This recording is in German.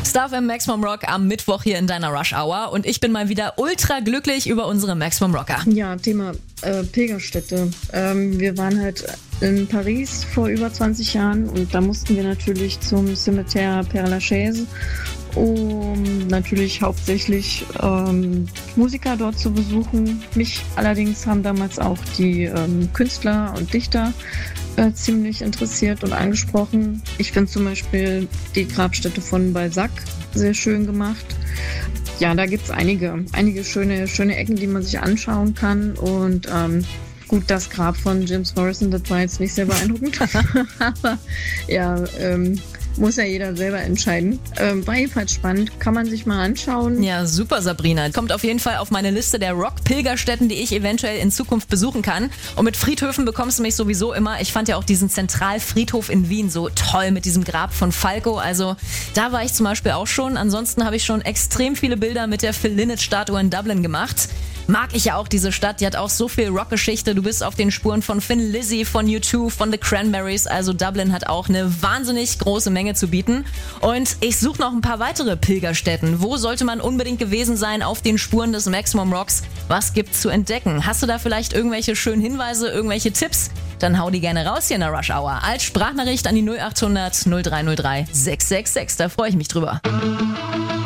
Stuff im Maximum Rock am Mittwoch hier in deiner Rush Hour und ich bin mal wieder ultra glücklich über unsere Maximum Rocker. Ja, Thema Pilgerstätte. Wir waren halt in Paris vor über 20 Jahren und da mussten wir natürlich zum Cimetière Père Lachaise, um natürlich hauptsächlich Musiker dort zu besuchen. Mich allerdings haben damals auch die Künstler und Dichter ziemlich interessiert und angesprochen. Ich finde zum Beispiel die Grabstätte von Balzac sehr schön gemacht. Ja, da gibt es einige schöne Ecken, die man sich anschauen kann. Und gut, das Grab von James Morrison, das war jetzt nicht sehr beeindruckend. Aber ja, muss ja jeder selber entscheiden. War jedenfalls spannend, kann man sich mal anschauen. Ja, super, Sabrina. Kommt auf jeden Fall auf meine Liste der Rock-Pilgerstätten, die ich eventuell in Zukunft besuchen kann. Und mit Friedhöfen bekommst du mich sowieso immer. Ich fand ja auch diesen Zentralfriedhof in Wien so toll mit diesem Grab von Falco. Also da war ich zum Beispiel auch schon. Ansonsten habe ich schon extrem viele Bilder mit der Phil Lynott-Statue in Dublin gemacht. Mag ich ja auch diese Stadt, die hat auch so viel Rockgeschichte. Du bist auf den Spuren von Thin Lizzy, von U2, von The Cranberries. Also Dublin hat auch eine wahnsinnig große Menge zu bieten. Und ich suche noch ein paar weitere Pilgerstätten. Wo sollte man unbedingt gewesen sein auf den Spuren des Maximum Rocks? Was gibt's zu entdecken? Hast du da vielleicht irgendwelche schönen Hinweise, irgendwelche Tipps? Dann hau die gerne raus hier in der Rush Hour. Als Sprachnachricht an die 0800 0303 666. Da freue ich mich drüber.